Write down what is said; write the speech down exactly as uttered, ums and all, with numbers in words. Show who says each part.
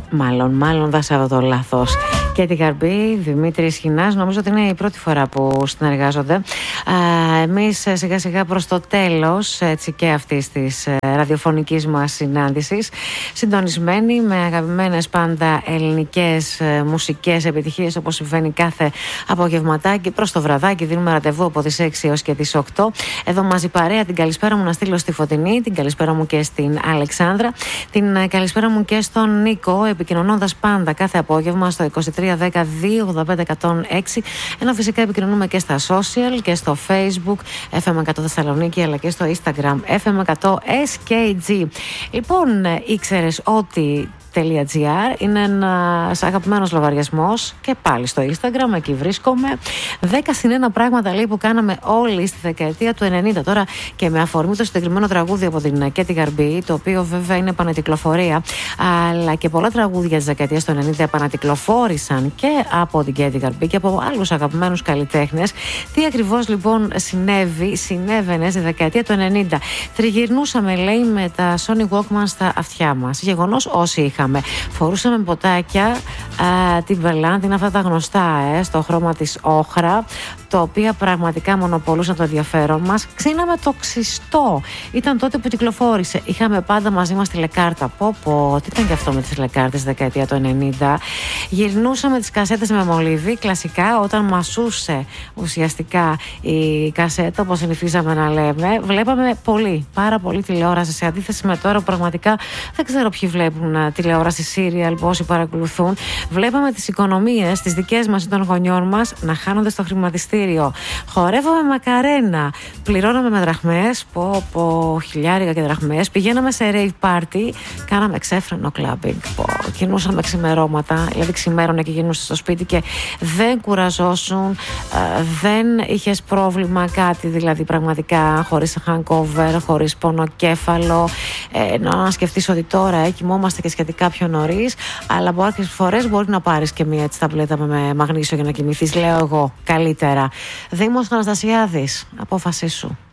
Speaker 1: Μάλλον, μάλλον δεν σε το λάθος. Κέτι Γαρμπή, Δημήτρης Χινάς, νομίζω ότι είναι η πρώτη φορά που συνεργάζονται. Εμείς σιγά σιγά προς το τέλος, έτσι, και αυτής της ραδιοφωνικής μας συνάντησης, συντονισμένοι με αγαπημένες πάντα ελληνικές μουσικές επιτυχίες, όπως συμβαίνει κάθε απογευματάκι. Προς το βραδάκι δίνουμε ραντεβού από τις έξι έως και τις οκτώ. Εδώ μαζί παρέα, την καλησπέρα μου να στείλω στη Φωτεινή, την καλησπέρα μου και στην Αλεξάνδρα, την καλησπέρα μου και στον Νίκο, επικοινωνώντας πάντα κάθε απόγευμα στο είκοσι τρία δέκα δύο ογδόντα πέντε εκατόν έξι. Ενώ φυσικά επικοινωνούμε και στα social και στο Facebook εφ εμ εκατό Θεσσαλονίκη, αλλά και στο Instagram εφ εμ εκατό ες κέι τζι. Λοιπόν, ήξερες ότι .gr είναι ένας αγαπημένος λογαριασμός και πάλι στο Instagram, εκεί βρίσκομαι. δέκα συν ένα πράγματα, λέει, που κάναμε όλοι στη δεκαετία του ενενήντα. Τώρα και με αφορμή το συγκεκριμένο τραγούδι από την Κέτι Γαρμπή, το οποίο βέβαια είναι επανακυκλοφορία, αλλά και πολλά τραγούδια της δεκαετίας του ενενήντα επανακυκλοφόρησαν και από την Κέτι Γαρμπή και από άλλους αγαπημένους καλλιτέχνες. Τι ακριβώς λοιπόν συνέβη, συνέβαινε στη δεκαετία του ενενήντα? Τριγυρνούσαμε, λέει, με τα Sony Walkman στα αυτιά μας. Γεγονός όσοι είχαμε. Φορούσαμε ποτάκια, α, την Βελάντ, είναι αυτά τα γνωστά, ε, στο χρώμα της όχρα, τα οποία πραγματικά μονοπολούσαν το ενδιαφέρον μας. Ξύναμε το ξυστό. Ήταν τότε που κυκλοφόρησε. Είχαμε πάντα μαζί μας τη λεκάρτα. Πω πω, τι ήταν και αυτό με τις λεκάρτες δεκαετία του ενενήντα. Γυρνούσαμε τις κασέτες με μολύβι, κλασικά, όταν μασούσε ουσιαστικά η κασέτα, όπως συνηθίζαμε να λέμε. Βλέπαμε πολύ, πάρα πολύ τηλεόραση, σε αντίθεση με τώρα που πραγματικά δεν ξέρω ποιοι βλέπουν τηλεόραση, σύριαλ, πόσοι παρακολουθούν. Βλέπαμε τις οικονομίες, τις δικές μας ή των γονιών μας, να χάνονται στο χρηματιστήριο. Χορεύαμε μακαρένα. Πληρώναμε με δραχμές, πω πω, χιλιάρικα και δραχμές. Πηγαίναμε σε rave party, κάναμε ξέφρενο clubbing. Πω, κινούσαμε ξημερώματα, δηλαδή ξημέρωνε και γινούσε στο σπίτι και δεν κουραζόσουν, δεν είχες πρόβλημα, κάτι δηλαδή πραγματικά, χωρίς hangover, χωρίς πονοκέφαλο. Ε, να σκεφτείς ότι τώρα ε, κοιμόμαστε και σχετικά πιο νωρίς, αλλά κάποιες φορές μπορεί να πάρεις και μία έτσι ταμπλέτα με μαγνήσιο για να κοιμηθείς, λέω εγώ, καλύτερα. Δήμος Αναστασιάδης, απόφασή σου.